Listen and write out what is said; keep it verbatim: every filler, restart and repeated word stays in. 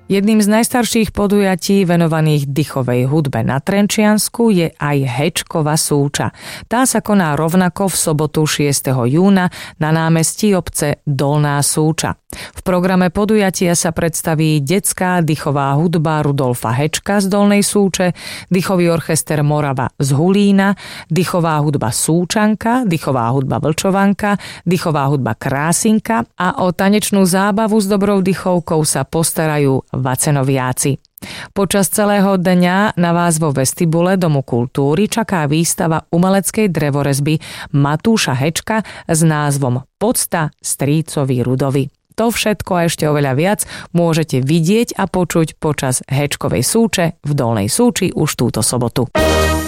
Jedným z najstarších podujatí venovaných dychovej hudbe na Trenčiansku je aj Hečkova súča. Tá sa koná rovnako v sobotu šiesteho júna na námestí obce Dolná Súča. V programe podujatia sa predstaví detská dychová hudba Rudolfa Hečka z Dolnej Súče, dychový orchester Morava z Hulína, dychová hudba Súčanka, dychová hudba Vlčovanka, dychová hudba Krásinka a o tanečnú zábavu s dobrou dychovkou sa postarajú Vacenoviáci. Počas celého dňa na vás vo vestibule Domu kultúry čaká výstava umeleckej drevorezby Matúša Hečka s názvom Podsta strýcovi Rudovi. To všetko a ešte oveľa viac môžete vidieť a počuť počas Hečkovej súče v Dolnej Súči už túto sobotu.